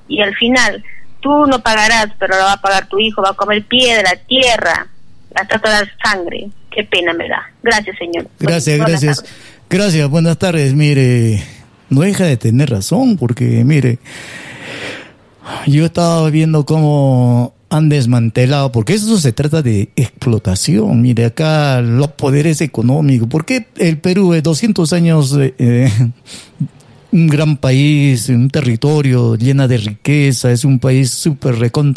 y al final tú no pagarás, pero lo va a pagar tu hijo, va a comer piedra, tierra, hasta toda la sangre. Qué pena me da. Gracias, señor. Gracias, buenas tardes. Mire, no deja de tener razón, porque mire, yo estaba viendo cómo han desmantelado, porque eso se trata de explotación. Mire, acá los poderes económicos. ¿Por qué el Perú es 200 años, un gran país, un territorio lleno de riqueza, es un país súper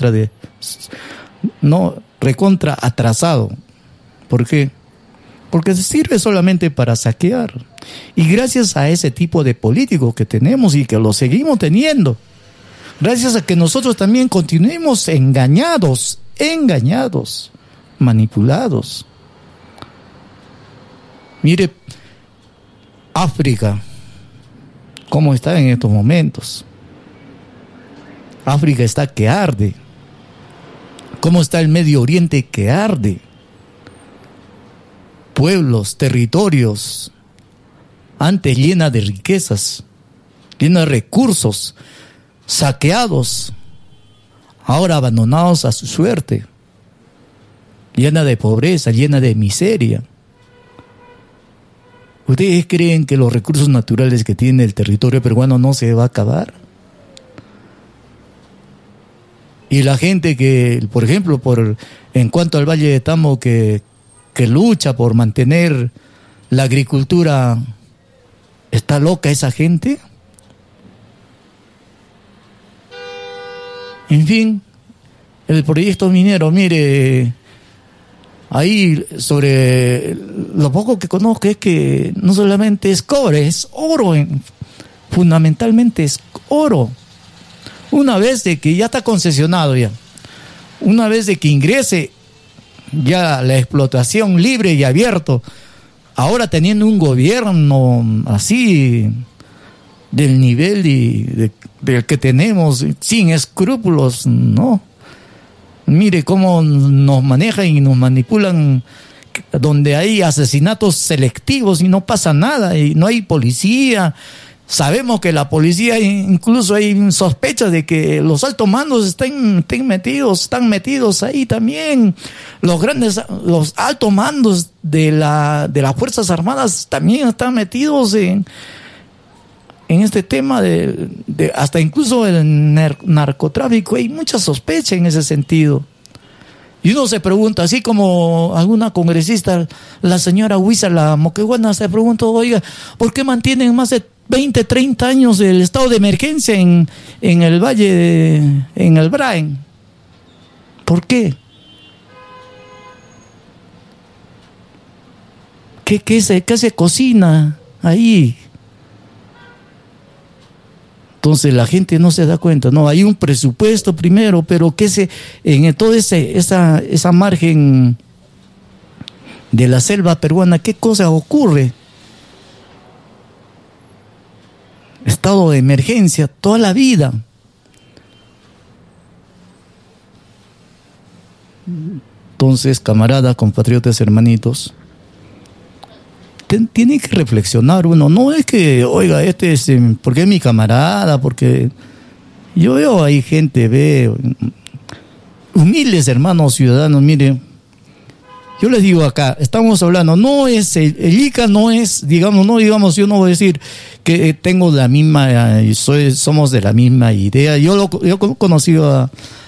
recontra atrasado? ¿Por qué? Porque se sirve solamente para saquear. Y gracias a ese tipo de políticos que tenemos y que lo seguimos teniendo, gracias a que nosotros también continuemos engañados, manipulados. Mire, África, ¿cómo está en estos momentos? África está que arde. ¿Cómo está el Medio Oriente que arde? Pueblos, territorios, antes llena de riquezas, llena de recursos, saqueados, ahora abandonados a su suerte, llena de pobreza, llena de miseria. ¿Ustedes creen que los recursos naturales que tiene el territorio peruano no se va a acabar? Y la gente que, por ejemplo, en cuanto al Valle de Tambo, que lucha por mantener la agricultura, ¿está loca esa gente? En fin, el proyecto minero, mire, ahí sobre lo poco que conozco es que no solamente es cobre, es oro, fundamentalmente es oro. Una vez de que ya está concesionado ya, una vez de que ingrese ya la explotación libre y abierto, ahora teniendo un gobierno así del nivel del que tenemos, sin escrúpulos, no. Mire cómo nos manejan y nos manipulan, donde hay asesinatos selectivos y no pasa nada, y no hay policía. Sabemos que la policía, incluso hay sospechas de que los altos mandos están metidos ahí también. Los altos mandos de las Fuerzas Armadas también están metidos en este tema hasta incluso el narcotráfico. Hay mucha sospecha en ese sentido. Y uno se pregunta, así como alguna congresista, la señora Huiza, la moqueguana, se pregunta, oiga, ¿por qué mantienen más de 20, 30 años el estado de emergencia en el Valle, en el Brain? ¿Por qué? ¿Qué se cocina ahí? Entonces la gente no se da cuenta, no, hay un presupuesto primero, pero en todo esa margen de la selva peruana, ¿qué cosa ocurre? Estado de emergencia toda la vida. Entonces, camaradas, compatriotas, hermanitos, tiene que reflexionar uno. No es que, oiga, porque es mi camarada, porque yo veo ahí gente, humildes hermanos ciudadanos. Mire, yo les digo acá, estamos hablando, no es, el ICA no es, yo no voy a decir que tengo la misma, somos de la misma idea. Yo he conocido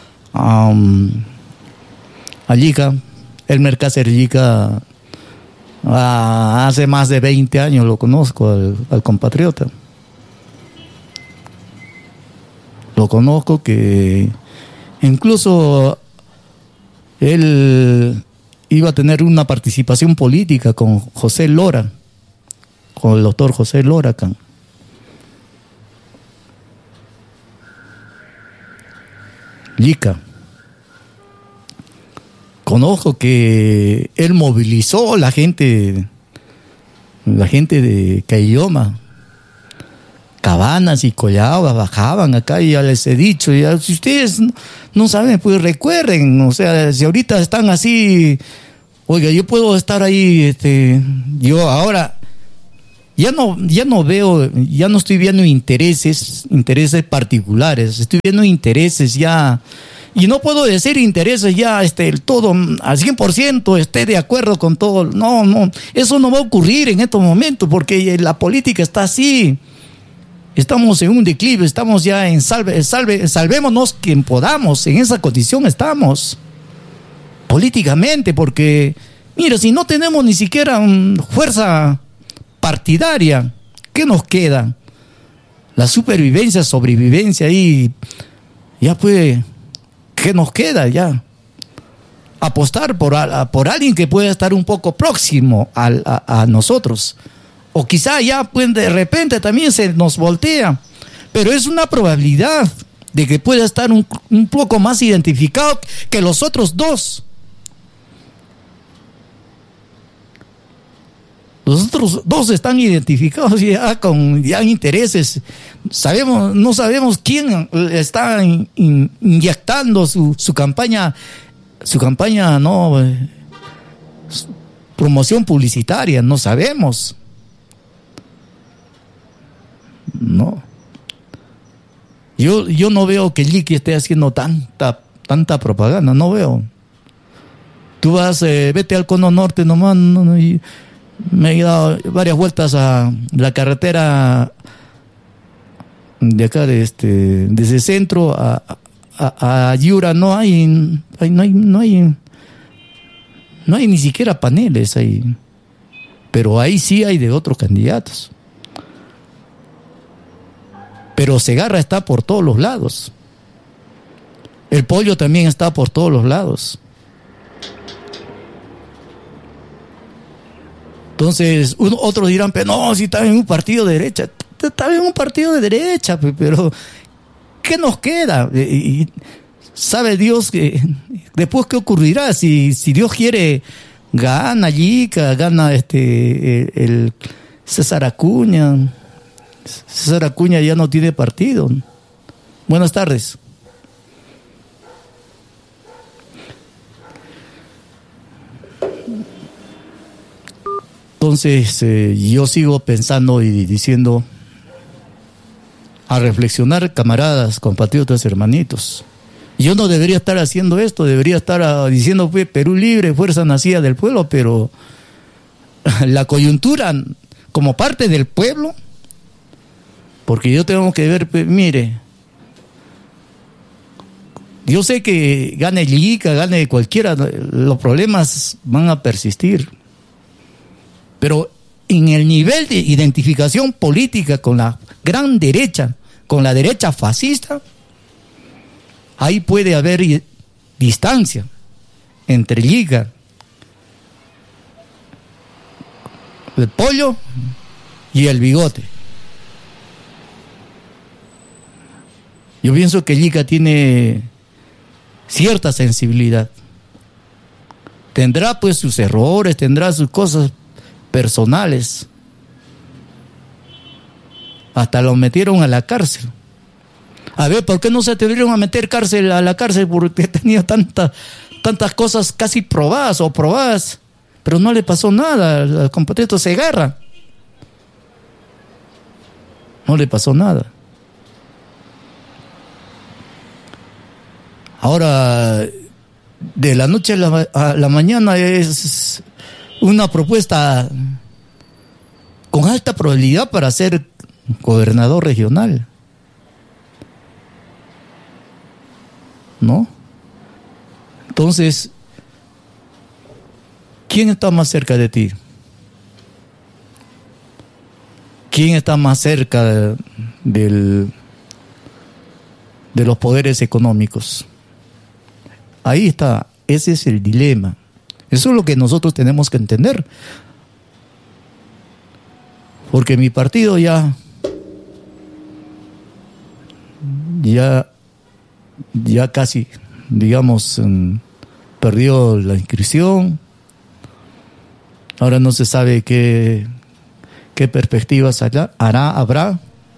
a Yica, Elmer Cáceres Yica, hace más de 20 años lo conozco, al compatriota. Lo conozco, que incluso él iba a tener una participación política con José Lora, con el doctor José Lora acá. Yica. Conozco que él movilizó la gente de Caylloma, Cabanas y Collaba, bajaban acá, y ya les he dicho, ya, si ustedes no saben, pues recuerden, o sea, si ahorita están así, oiga, yo puedo estar ahí, yo ahora, ya no veo, ya no estoy viendo intereses particulares, estoy viendo intereses ya, y no puedo decir intereses ya, el todo al 100% esté de acuerdo con todo. No, eso no va a ocurrir en estos momentos, porque la política está así. Estamos en un declive, estamos ya en salvémonos quien podamos, en esa condición estamos, políticamente, porque, mira, si no tenemos ni siquiera fuerza partidaria, ¿qué nos queda? La sobrevivencia ahí, ya puede, ¿qué nos queda ya? Apostar por alguien que pueda estar un poco próximo a nosotros. O quizá ya pues, de repente también se nos voltea. Pero es una probabilidad de que pueda estar un poco más identificado que los otros dos. Los otros dos están identificados ya con intereses. No sabemos quién está inyectando su campaña, promoción publicitaria, no sabemos. No. Yo no veo que Liqui esté haciendo tanta propaganda, no veo. Tú vete al Cono Norte nomás, y me he dado varias vueltas a la carretera de acá, desde el centro a Yura, no hay ni siquiera paneles ahí. Pero ahí sí hay de otros candidatos. Pero Segarra está por todos los lados. El Pollo también está por todos los lados. Entonces, otros dirán, pero no, si está en un partido de derecha. Está en un partido de derecha, pero ¿qué nos queda? Y sabe Dios que después qué ocurrirá. Si Dios quiere, gana Yica, gana el César Acuña. César Acuña ya no tiene partido. Buenas tardes. Entonces, yo sigo pensando y diciendo, a reflexionar, camaradas, compatriotas, hermanitos. Yo no debería estar haciendo esto, debería estar diciendo, pues, Perú libre, fuerza nacida del pueblo, pero la coyuntura, como parte del pueblo, porque yo tengo que ver, pues, mire, yo sé que gane Lica, gane cualquiera, los problemas van a persistir. Pero en el nivel de identificación política con la gran derecha, con la derecha fascista, ahí puede haber distancia entre Liga, el Pollo y el Bigote. Yo pienso que Liga tiene cierta sensibilidad. Tendrá pues sus errores, tendrá sus cosas personales. Hasta lo metieron a la cárcel. A ver, ¿por qué no se atrevieron a meter a la cárcel? Porque tenía tantas cosas casi probadas o probadas, pero no le pasó nada al compatriota Segarra. No le pasó nada. Ahora, de la noche a la mañana es una propuesta con alta probabilidad para ser gobernador regional, ¿no? Entonces, ¿quién está más cerca de ti? ¿Quién está más cerca de los poderes económicos? Ahí está, ese es el dilema. Eso es lo que nosotros tenemos que entender. Porque mi partido ya casi, digamos, perdió la inscripción. Ahora no se sabe qué perspectivas habrá.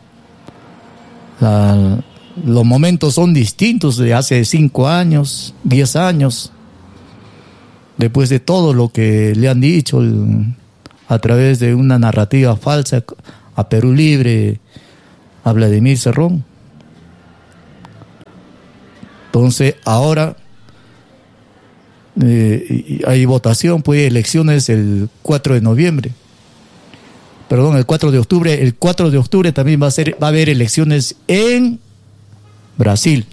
Los momentos son distintos de hace 5 años, 10 años. Después de todo lo que le han dicho a través de una narrativa falsa a Perú Libre, a Vladimir Cerrón. Entonces, ahora hay votación, pues elecciones el 4 de noviembre. Perdón, el 4 de octubre. El 4 de octubre también va a haber elecciones en Brasil.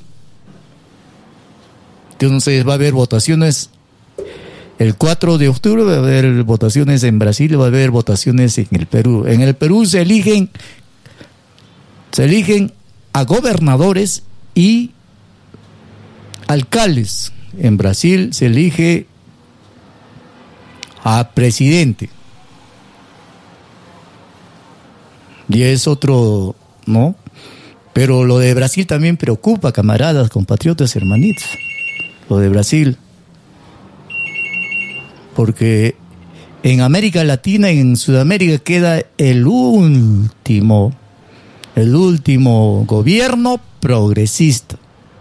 Entonces va a haber votaciones. El 4 de octubre va a haber votaciones en Brasil, va a haber votaciones en el Perú. En el Perú se eligen a gobernadores y alcaldes. En Brasil se elige a presidente. Y es otro, ¿no? Pero lo de Brasil también preocupa, camaradas, compatriotas, hermanitos. Lo de Brasil. Porque en América Latina, en Sudamérica, queda el último gobierno progresista.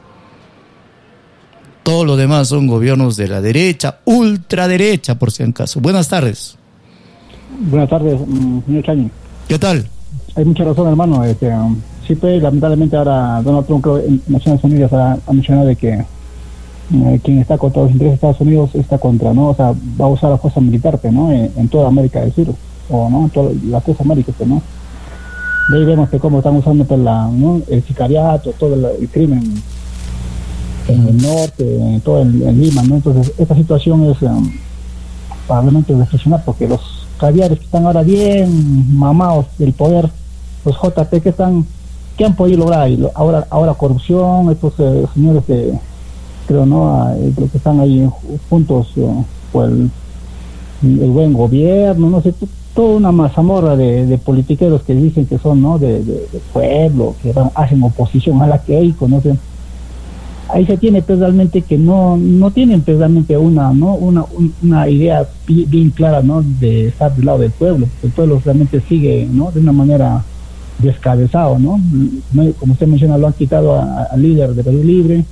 Todos los demás son gobiernos de la derecha, ultraderecha, por si acaso. Buenas tardes. Buenas tardes, señor Chañi. ¿Qué tal? Hay mucha razón, hermano. Sí, pues, lamentablemente ahora Donald Trump, creo, en Naciones Unidas ha mencionado de que quien está contra los intereses de Estados Unidos está contra, ¿no? O sea, va a usar la fuerza militar, pues, ¿no? En toda América del Sur, o no, en todas las tres Américas, pues, ¿no? De ahí vemos que cómo están usando, pues, ¿no? El sicariato, todo el crimen en el norte, todo en Lima, ¿no? Entonces, esta situación es probablemente reflexionar, porque los caviares que están ahora bien mamados del poder, los JP que han podido lograr ahí, ahora corrupción, estos señores de, creo, ¿no? Los que están ahí juntos por el buen gobierno, no sé, toda una mazamorra de politiqueros que dicen que son, ¿no? de pueblo, que hacen oposición a la que hay, conocen. Ahí se tiene pues realmente que no tienen pues realmente una idea bien clara, ¿no? De estar del lado del pueblo. El pueblo realmente sigue, ¿no? De una manera descabezado, ¿no? Como usted menciona, lo han quitado al líder de Perú Libre,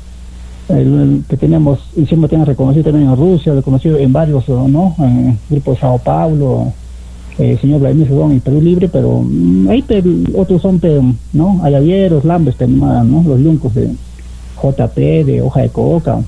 el que teníamos, y siempre tienen reconocido también en Rusia, reconocido en varios, ¿no? Grupos de Sao Paulo, el señor Vladimir Cerrón y Perú Libre, pero ahí otros son, ¿no? Ayavieros, Lambes, ¿no? Los yuncos de JP, de hoja de coca.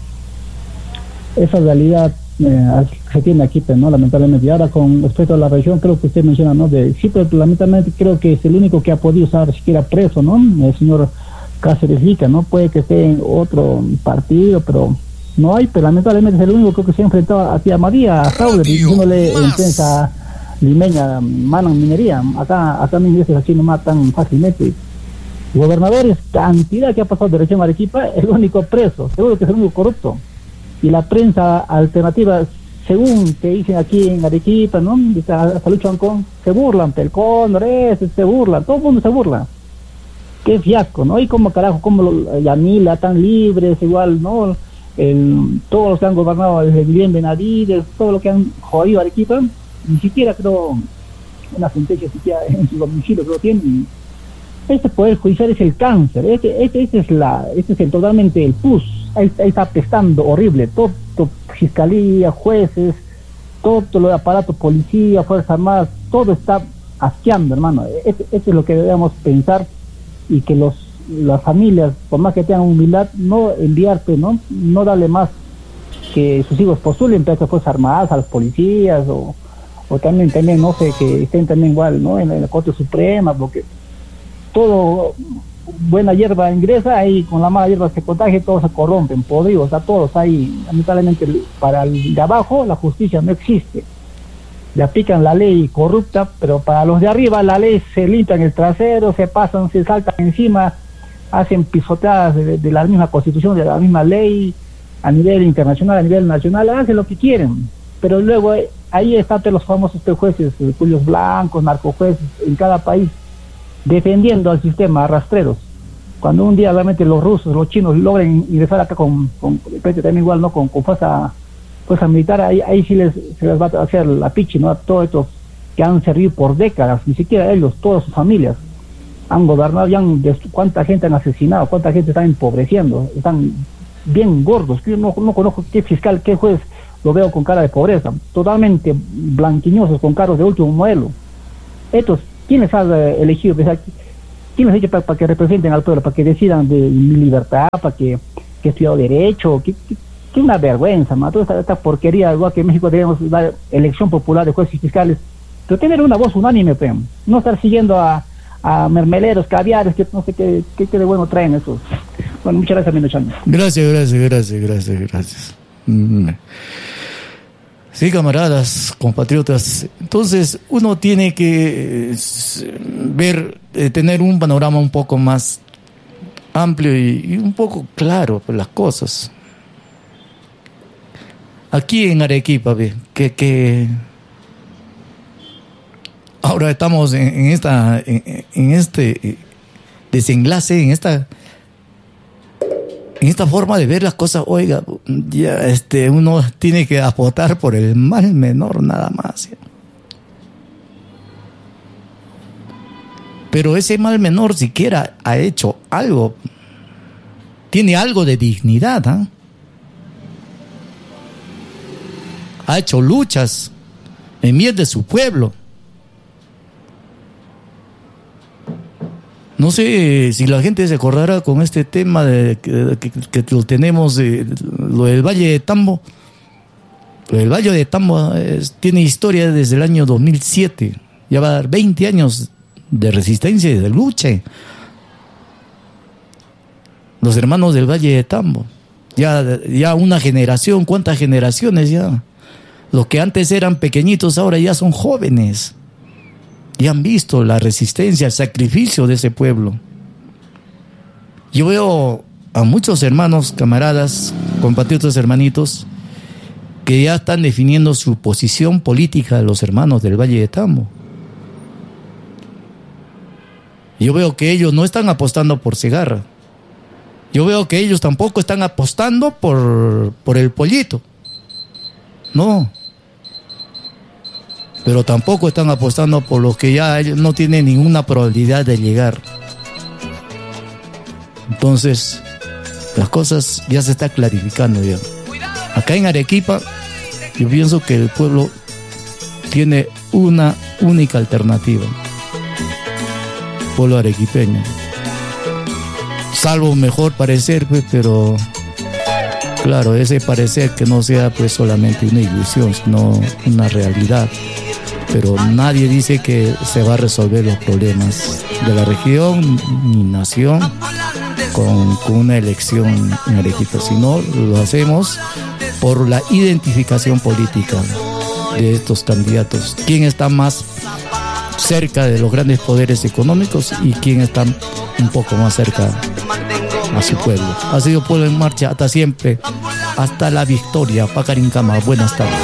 Esa realidad se tiene aquí, pero no, lamentablemente. Y ahora con respecto a la región, creo que usted menciona, ¿no? Sí, pero lamentablemente creo que es el único que ha podido estar siquiera preso, ¿no? El señor Cáceres Lica, ¿no? Puede que esté en otro partido, pero no hay, pero lamentablemente es el único, creo que se ha enfrentado a tía María Sauder, diciéndole en prensa limeña, mano en minería. Acá no ingreses así nomás tan fácilmente. Gobernadores, cantidad que ha pasado de región a Arequipa, el único preso, seguro que es el único corrupto. Y la prensa alternativa, según que dicen aquí en Arequipa, ¿no? Hasta Lucho Ancón, se burlan, Pelcón, se burlan, todo el mundo se burla. Qué fiasco, ¿no? Y como carajo, como Yamila, tan libres, igual, ¿no? Todos los que han gobernado desde Guillén Benavides, todo lo que han jodido a Arequipa, ni siquiera creo una sentencia siquiera en su domicilio, creo que tienen. Este poder judicial es el cáncer, este es totalmente el pus, ahí está apestando horrible, todo fiscalía, jueces, todo lo de aparato, policía, fuerzas armadas, todo está asqueando, hermano. Esto es lo que debemos pensar, y que las familias, por más que tengan humildad, no enviarte, no darle más que sus hijos postulen para que fuerzas armadas, a las policías, o también, no sé, que estén también igual, ¿no? En la Corte Suprema, porque todo buena hierba ingresa, ahí con la mala hierba se contagia, todos se corrompen, podridos, está todos ahí. Lamentablemente para el de abajo la justicia no existe, le aplican la ley corrupta, pero para los de arriba la ley se limpian el trasero, se pasan, se saltan encima, hacen pisoteadas de la misma constitución, de la misma ley, a nivel internacional, a nivel nacional, hacen lo que quieren, pero luego ahí están los famosos jueces, cuyos blancos, narcojueces en cada país, defendiendo al sistema, rastreros. Cuando un día realmente los rusos, los chinos logren ingresar acá con también igual, ¿no? Con fuerza militar, ahí sí se les va a hacer la pichi, ¿no? A todos estos que han servido por décadas, ni siquiera ellos, todas sus familias han gobernado, cuánta gente han asesinado, cuánta gente están empobreciendo, están bien gordos, que yo no conozco qué fiscal, qué juez lo veo con cara de pobreza, totalmente blanquiñosos, con carros de último modelo. Estos, ¿quién les ha elegido? ¿Quién les ha hecho para que representen al pueblo, para que decidan de mi libertad, para que he estudiado derecho? Que una vergüenza, ma, toda esta porquería, igual que en México debemos dar elección popular de jueces fiscales, pero tener una voz unánime, pues, no estar siguiendo a mermeleros, caviares, que no sé qué de bueno traen esos. Bueno, muchas gracias, Minochano. Gracias. Sí, camaradas, compatriotas. Entonces, uno tiene que ver, tener un panorama un poco más amplio y un poco claro por las cosas. Aquí en Arequipa, que ahora estamos en este desenlace, en esta forma de ver las cosas. Oiga, ya uno tiene que apostar por el mal menor nada más. Pero ese mal menor siquiera ha hecho algo, tiene algo de dignidad, ¿eh? Ha hecho luchas en bien de su pueblo. No sé si la gente se acordará con este tema de que lo tenemos, lo del Valle de Tambo. El Valle de Tambo tiene historia desde el año 2007. Ya va a dar 20 años de resistencia y de lucha. Los hermanos del Valle de Tambo. Ya una generación, ¿cuántas generaciones ya? Los que antes eran pequeñitos ahora ya son jóvenes. Y han visto la resistencia, el sacrificio de ese pueblo. Yo veo a muchos hermanos, camaradas, compatriotas, hermanitos, que ya están definiendo su posición política, los hermanos del Valle de Tambo. Yo veo que ellos no están apostando por Segarra. Yo veo que ellos tampoco están apostando por el pollito. No. Pero tampoco están apostando por los que ya no tienen ninguna probabilidad de llegar. Entonces, las cosas ya se están clarificando ya. Acá en Arequipa, yo pienso que el pueblo tiene una única alternativa. El pueblo arequipeño. Salvo mejor parecer, pues, pero claro, ese parecer que no sea pues solamente una ilusión, sino una realidad. Pero nadie dice que se va a resolver los problemas de la región ni nación con una elección en Arequipa, sino lo hacemos por la identificación política de estos candidatos. ¿Quién está más cerca de los grandes poderes económicos y quién está un poco más cerca a su pueblo? Ha sido Pueblo en Marcha, hasta siempre, hasta la victoria. Pacarincama, buenas tardes.